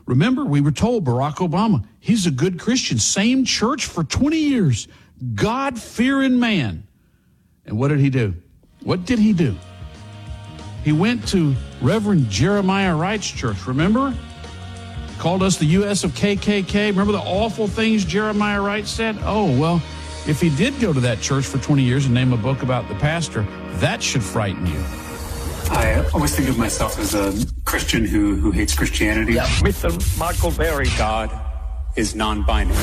Remember, we were told Barack Obama, he's a good Christian. Same church for 20 years. God-fearing man. And what did he do? What did he do? He went to Reverend Jeremiah Wright's church, remember? Called us the U.S. of KKK. Remember the awful things Jeremiah Wright said? Oh, well, if he did go to that church for 20 years and name a book about the pastor, that should frighten you. I always think of myself as a Christian who hates Christianity. Yeah. Mr. Michael Berry, God is non-binary.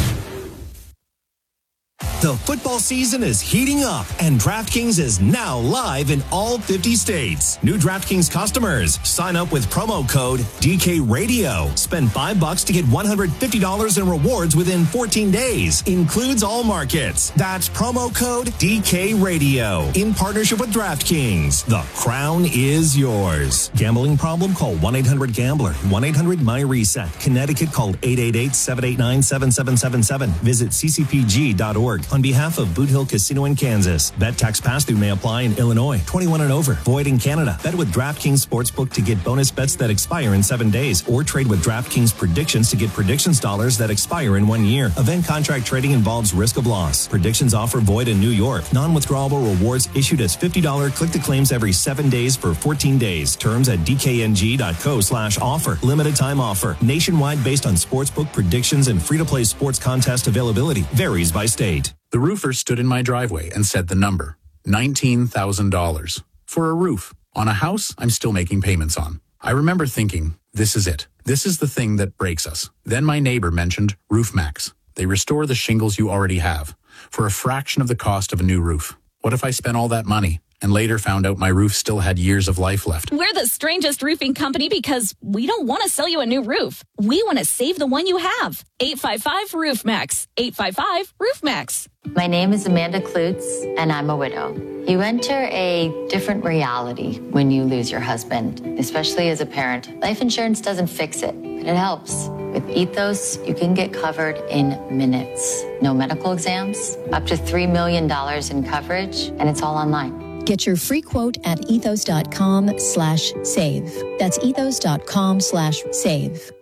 The football season is heating up, and DraftKings is now live in all 50 states. New DraftKings customers, sign up with promo code DKRadio. Spend $5 to get $150 in rewards within 14 days. Includes all markets. That's promo code DKRadio. In partnership with DraftKings. The crown is yours. Gambling problem? Call 1-800-GAMBLER. 1-800-MY-RESET. Connecticut, called 888-789-7777. Visit ccpg.org. On behalf of Boot Hill Casino in Kansas. Bet tax pass-through may apply in Illinois. 21 and over. Void in Canada. Bet with DraftKings Sportsbook to get bonus bets that expire in 7 days. Or trade with DraftKings Predictions to get predictions dollars that expire in 1 year. Event contract trading involves risk of loss. Predictions offer void in New York. Non-withdrawable rewards issued as $50 click-to-claims every 7 days for 14 days. Terms at dkng.co/offer. Limited time offer. Nationwide based on sportsbook predictions and free-to-play sports contest availability. Varies by state. The roofer stood in my driveway and said the number, $19,000. For a roof on a house I'm still making payments on. I remember thinking, this is it. This is the thing that breaks us. Then my neighbor mentioned RoofMax. They restore the shingles you already have for a fraction of the cost of a new roof. What if I spent all that money and later found out my roof still had years of life left? We're the strangest roofing company because we don't want to sell you a new roof. We want to save the one you have. 855-ROOFMAX. 855-ROOFMAX. My name is Amanda Klutz, and I'm a widow. You enter a different reality when you lose your husband, especially as a parent. Life insurance doesn't fix it, but it helps. With Ethos, you can get covered in minutes. No medical exams, up to $3 million in coverage, and it's all online. Get your free quote at ethos.com/save. That's ethos.com/save.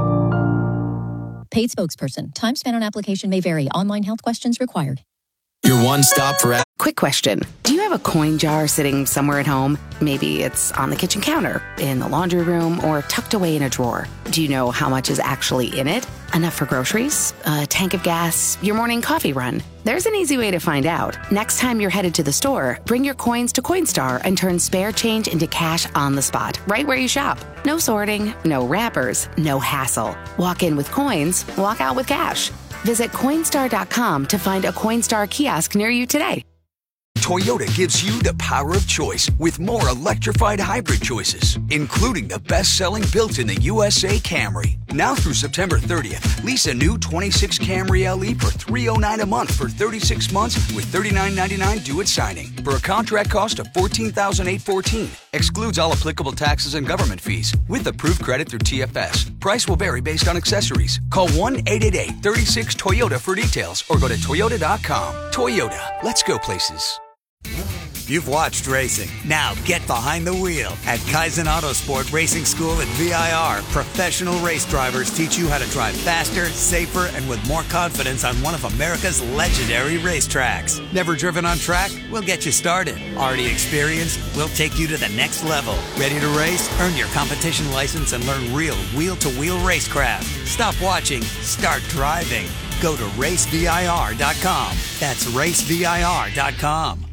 Paid spokesperson. Time spent on application may vary. Online health questions required. Your one stop for... Quick question. Do you have a coin jar sitting somewhere at home? Maybe it's on the kitchen counter, in the laundry room, or tucked away in a drawer. Do you know how much is actually in it? Enough for groceries, a tank of gas, your morning coffee run? There's an easy way to find out. Next time you're headed to the store, bring your coins to Coinstar and turn spare change into cash on the spot, right where you shop. No sorting, no wrappers, no hassle. Walk in with coins, walk out with cash. Visit Coinstar.com to find a Coinstar kiosk near you today. Toyota gives you the power of choice with more electrified hybrid choices, including the best-selling built-in-the-USA Camry. Now through September 30th, lease a new 26 Camry LE for $309 a month for 36 months with $39.99 due at signing for a contract cost of $14,814. Excludes all applicable taxes and government fees with approved credit through TFS. Price will vary based on accessories. Call 1-888-36-TOYOTA for details or go to Toyota.com. Toyota, let's go places. You've watched racing. Now get behind the wheel. At Kaizen Autosport Racing School at VIR, professional race drivers teach you how to drive faster, safer, and with more confidence on one of America's legendary racetracks. Never driven on track? We'll get you started. Already experienced? We'll take you to the next level. Ready to race? Earn your competition license and learn real wheel-to-wheel racecraft. Stop watching. Start driving. Go to racevir.com. That's racevir.com.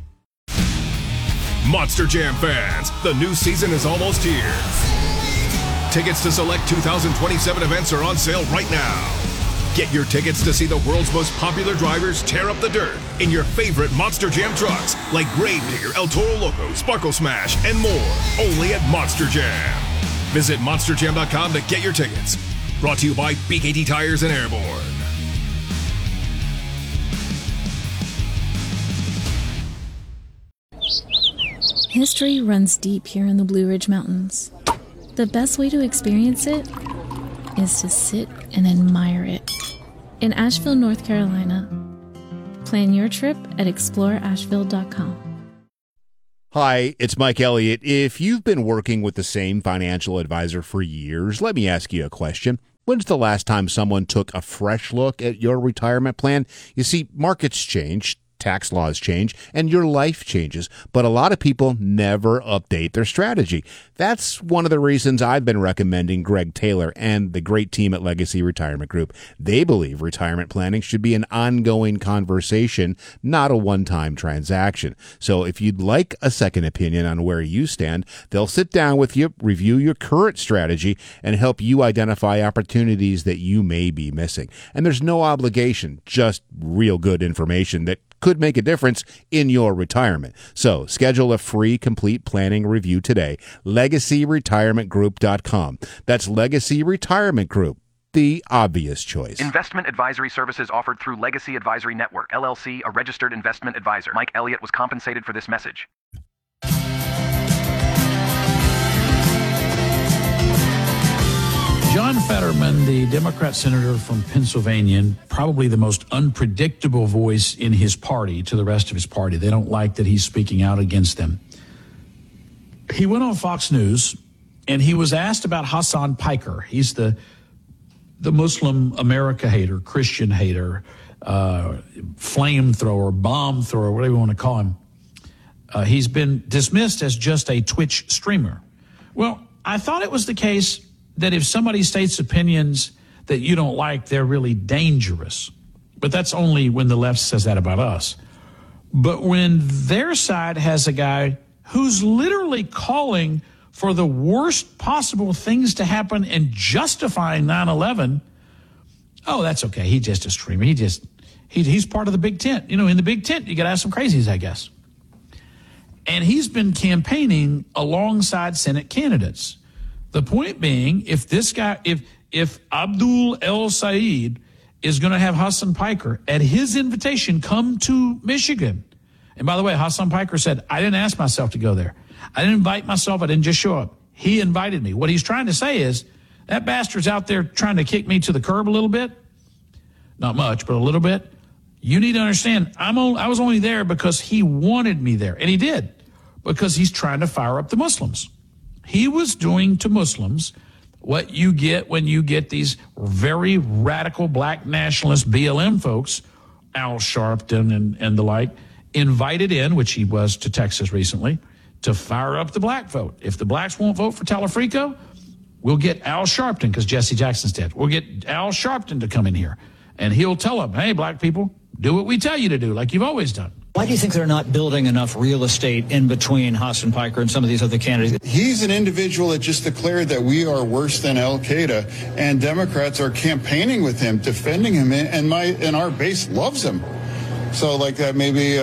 Monster Jam fans, the new season is almost here. Tickets to select 2027 events are on sale right now. Get your tickets to see the world's most popular drivers tear up the dirt in your favorite Monster Jam trucks like Gravedigger, El Toro Loco, Sparkle Smash, and more. Only at Monster Jam. Visit monsterjam.com to get your tickets. Brought to you by BKT Tires and Airborne. History runs deep here in the Blue Ridge Mountains. The best way to experience it is to sit and admire it. In Asheville, North Carolina. Plan your trip at exploreasheville.com. Hi, it's Mike Elliott. If you've been working with the same financial advisor for years, let me ask you a question. When's the last time someone took a fresh look at your retirement plan? You see, markets change, tax laws change, and your life changes, but a lot of people never update their strategy. That's one of the reasons I've been recommending Greg Taylor and the great team at Legacy Retirement Group. They believe retirement planning should be an ongoing conversation, not a one-time transaction. So if you'd like a second opinion on where you stand, they'll sit down with you, review your current strategy, and help you identify opportunities that you may be missing. And there's no obligation, just real good information that could make a difference in your retirement. So schedule a free complete planning review today. LegacyRetirementGroup.com. That's Legacy Retirement Group, the obvious choice. Investment advisory services offered through Legacy Advisory Network, LLC, a registered investment advisor. Mike Elliott was compensated for this message. John Fetterman, the Democrat senator from Pennsylvania, probably the most unpredictable voice in his party to the rest of his party. They don't like that he's speaking out against them. He went on Fox News, and he was asked about Hassan Piker. He's the Muslim America hater, Christian hater, flamethrower, bomb thrower, whatever you want to call him. He's been dismissed as just a Twitch streamer. Well, I thought it was the case that if somebody states opinions that you don't like, they're really dangerous. But that's only when the left says that about us. But when their side has a guy who's literally calling for the worst possible things to happen and justifying 9/11, oh, that's okay. He's just a streamer. He's part of the big tent. You know, in the big tent, you got to have some crazies, I guess. And he's been campaigning alongside Senate candidates. The point being, if this guy, if Abdul El Sayed is going to have Hassan Piker at his invitation come to Michigan, and by the way, Hassan Piker said, I didn't ask myself to go there. I didn't invite myself. I didn't just show up. He invited me. What he's trying to say is that bastard's out there trying to kick me to the curb a little bit. Not much, but a little bit. You need to understand, I was only there because he wanted me there. And he did, because he's trying to fire up the Muslims. He was doing to Muslims what you get when you get these very radical black nationalist BLM folks, Al Sharpton and the like, invited in, which he was to Texas recently, to fire up the black vote. If the blacks won't vote for Talafrico, we'll get Al Sharpton, because Jesse Jackson's dead. We'll get Al Sharpton to come in here, and he'll tell them, hey, black people, do what we tell you to do, like you've always done. Why do you think they're not building enough real estate in between Hassan Piker and some of these other candidates? He's an individual that just declared that we are worse than Al-Qaeda, and Democrats are campaigning with him, defending him, and our base loves him. So like that, maybe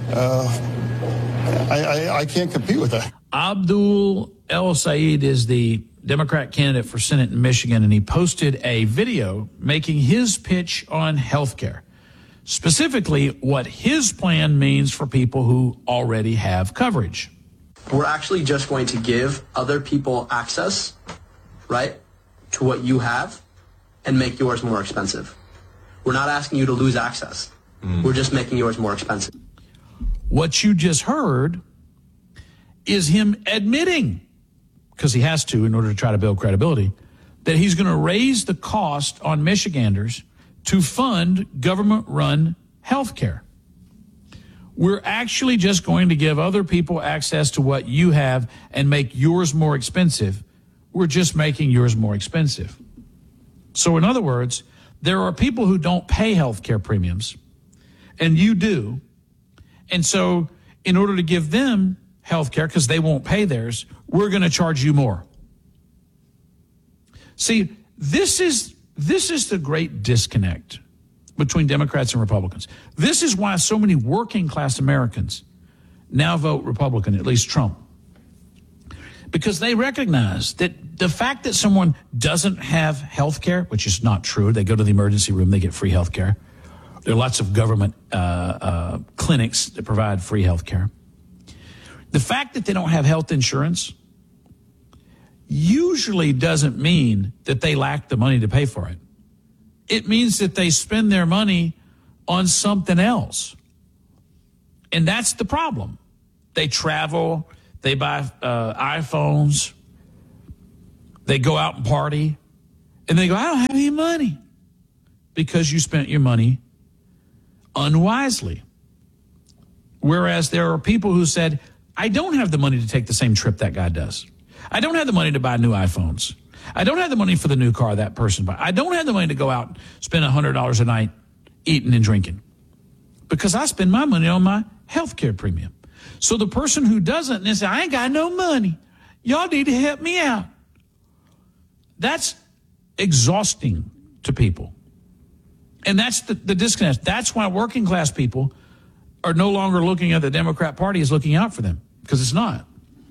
I can't compete with that. Abdul El Sayed is the Democrat candidate for Senate in Michigan, and he posted a video making his pitch on health care. Specifically, what his plan means for people who already have coverage. We're actually just going to give other people access, right, to what you have and make yours more expensive. We're not asking you to lose access. We're just making yours more expensive. What you just heard is him admitting, because he has to in order to try to build credibility, that he's going to raise the cost on Michiganders to fund government-run health care. We're actually just going to give other people access to what you have and make yours more expensive. We're just making yours more expensive. So in other words, there are people who don't pay health care premiums, and you do. And so in order to give them health care, because they won't pay theirs, we're going to charge you more. See, this is the great disconnect between Democrats and Republicans. This is why so many working class Americans now vote Republican, at least Trump. Because they recognize that the fact that someone doesn't have health care, which is not true, they go to the emergency room, they get free health care. There are lots of government clinics that provide free health care. The fact that they don't have health insurance usually doesn't mean that they lack the money to pay for it. It means that they spend their money on something else. And that's the problem. They travel, they buy iPhones, they go out and party, And they go, I don't have any money. Because you spent your money unwisely. Whereas there are people who said, I don't have the money to take the same trip that guy does. I don't have the money to buy new iPhones. I don't have the money for the new car that person buys. I don't have the money to go out and spend $100 a night eating and drinking. Because I spend my money on my health care premium. So the person who doesn't, and say, I ain't got no money. Y'all need to help me out. That's exhausting to people. And that's the disconnect. That's why working class people are no longer looking at the Democrat Party as looking out for them, because it's not.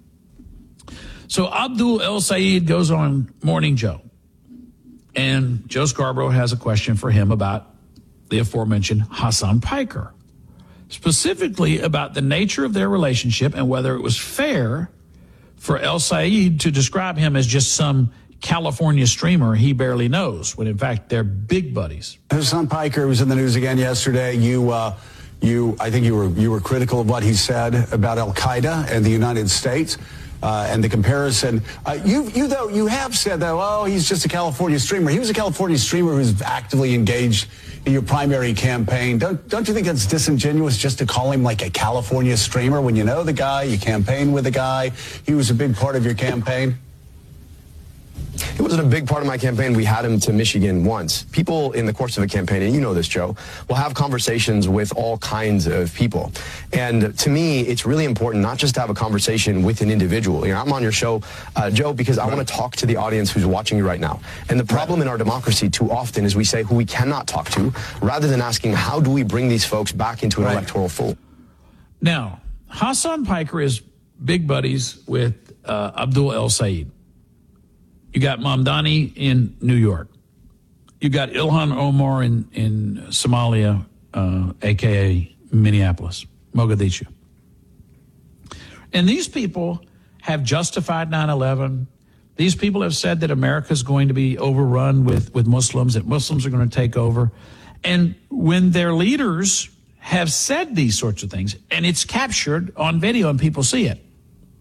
So Abdul El Sayed goes on Morning Joe, and Joe Scarborough has a question for him about the aforementioned Hasan Piker, specifically about the nature of their relationship and whether it was fair for El Sayed to describe him as just some California streamer he barely knows, when in fact they're big buddies. Hasan Piker was in the news again yesterday. I think you were critical of what he said about Al Qaeda and the United States, and the comparison. You have said that, oh, he's just a California streamer. He was a California streamer who's actively engaged in your primary campaign. Don't you think that's disingenuous just to call him like a California streamer when you know the guy, you campaign with the guy, he was a big part of your campaign? It wasn't a big part of my campaign. We had him to Michigan once. People in the course of a campaign, and you know this, Joe, will have conversations with all kinds of people. And to me, it's really important not just to have a conversation with an individual. You know, I'm on your show, Joe, because I want to talk to the audience who's watching you right now. And the problem in our democracy too often is we say who we cannot talk to, rather than asking how do we bring these folks back into an electoral fold. Now, Hasan Piker is big buddies with Abdul El Sayed. You got Mamdani in New York. You got Ilhan Omar in Somalia, a.k.a. Minneapolis, Mogadishu. And these people have justified 9/11. These people have said that America is going to be overrun with Muslims, that Muslims are going to take over. And when their leaders have said these sorts of things, and it's captured on video and people see it,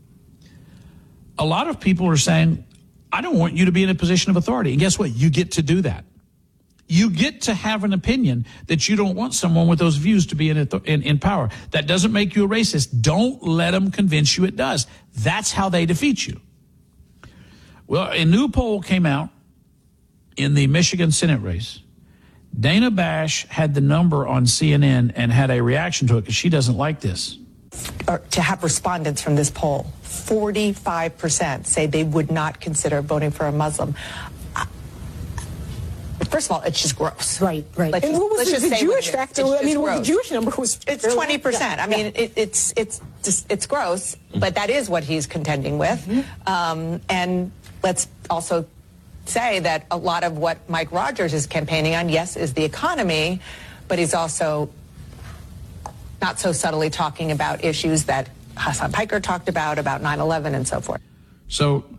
a lot of people are saying, I don't want you to be in a position of authority. And guess what? You get to do that. You get to have an opinion that you don't want someone with those views to be in power. That doesn't make you a racist. Don't let them convince you it does. That's how they defeat you. Well, a new poll came out in the Michigan Senate race. Dana Bash had the number on CNN and had a reaction to it because she doesn't like this. To have respondents from this poll, 45% say they would not consider voting for a Muslim. First of all, it's just gross. Right. Let's and what was the Jewish factor? I mean, the Jewish number was... It's 20%. I mean, it's gross, but that is what he's contending with. And let's also say that a lot of what Mike Rogers is campaigning on, yes, is the economy, but he's also not so subtly talking about issues that Hasan Piker talked about 9/11 and so forth. So